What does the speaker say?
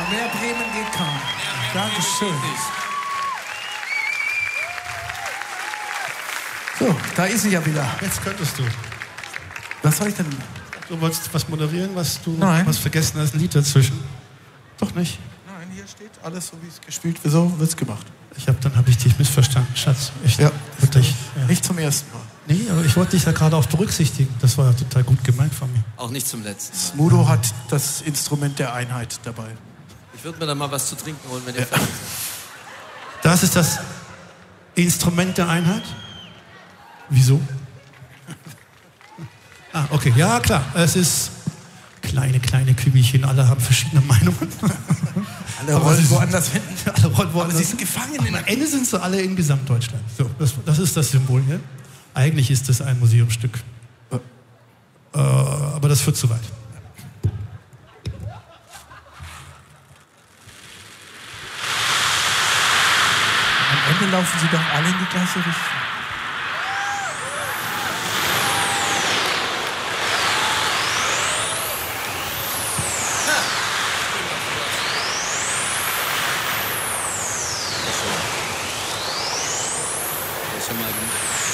mehr Bremen geht kaum. Dankeschön. So, da ist sie ja wieder. Jetzt könntest du. Was soll ich denn? Du wolltest was moderieren, was du Nein. hast vergessen, das Lied dazwischen. Doch nicht. Nein, hier steht alles so, wie es gespielt wird. So wird's gemacht. Dann habe ich dich missverstanden, Schatz. Ja, Wirklich. Ja. nicht zum ersten Mal. Nee, aber ich wollte dich ja gerade auch berücksichtigen. Das war ja total gut gemeint von mir. Auch nicht zum letzten Mal. Smudo hat das Instrument der Einheit dabei. Ich würde mir dann mal was zu trinken holen, wenn ihr fertig seid. Das ist das Instrument der Einheit? Wieso? Okay. Ja, klar. Es ist kleine Kügelchen. Alle haben verschiedene Meinungen. Alle rollen woanders hin. Alle rollen woanders. Aber sie sind gefangen. Am Ende sind sie alle in Gesamtdeutschland. So, das ist das Symbol hier. Eigentlich ist das ein Museumsstück. Aber das führt zu weit. Am Ende laufen sie doch alle in die gleiche Richtung. Das ist schon mal gut.